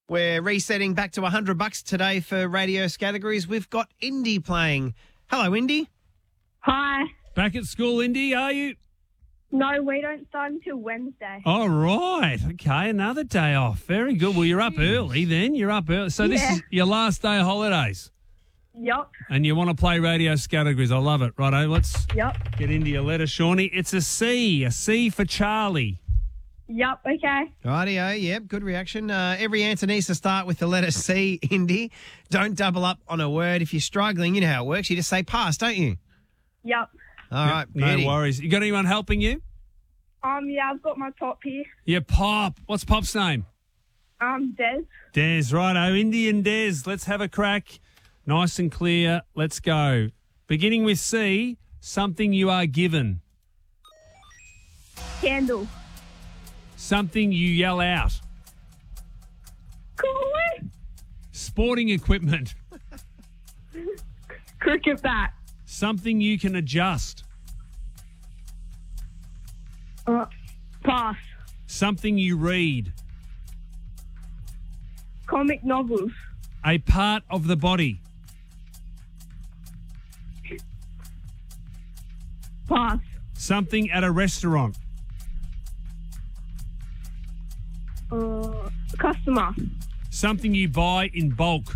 We're resetting back to $100 today for radio categories. We've got Indy playing. Hello, Indy. Hi. Back at school, Indy, are you? No, we don't start until Wednesday. All right. Okay, another day off. Very good. Well, you're up early then. You're up early. So this is your last day of holidays. Yup. And you want to play radio categories. I love it. Righto, let's Yup. get into your letter, Shawnee. It's a C for Charlie. Yup, okay. Rightio, yep, good reaction. Every answer needs to start with the letter C, Indy. Don't double up on a word. If you're struggling, you know how it works. You just say pass, don't you? Yup. All right, No beauty. worries. You got anyone helping you? Yeah, I've got my pop here. Yeah, Pop. What's Pop's name? Des. Des, righto. Indy and Des, let's have a crack. Nice and clear. Let's go. Beginning with C, something you are given. Candle. Something you yell out. Cool. Sporting equipment. Cricket bat. Something you can adjust. Pass. Something you read. Comic novels. A part of the body. Pass. Something at a restaurant. Customer. Something you buy in bulk.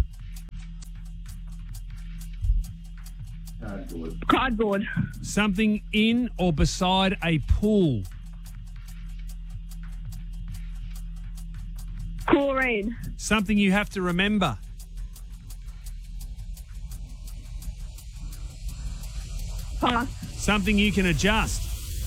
Cardboard. Something in or beside a pool. Chlorine. Something you have to remember. Pass. Something you can adjust.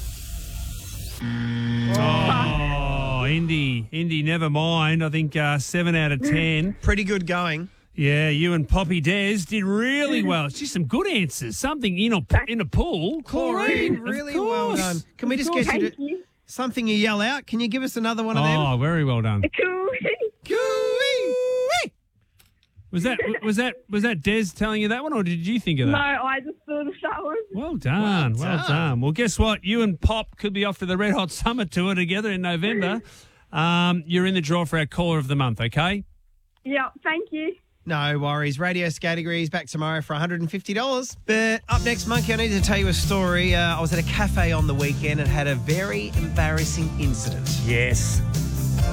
Oh, Indy, never mind. I think 7 out of 10. Pretty good going. Yeah, you and Poppy Des did really well. It's just some good answers. Something in a pool. Chlorine. Of Really well course. done. Can we just get you Thank to you. something you yell out? Can you give us another one of them? Oh, very well done. Cool. Cooey! Was that Des telling you that one, or did you think of No, that? I just thought of that one. Well done. Well done. Well, guess what? You and Pop could be off to the Red Hot Summer Tour together in November. You're in the draw for our Caller of the Month, okay? Yep, thank you. No worries. Radio categories back tomorrow for $150. But up next, Monkey, I need to tell you a story. I was at a cafe on the weekend and had a very embarrassing incident. Yes.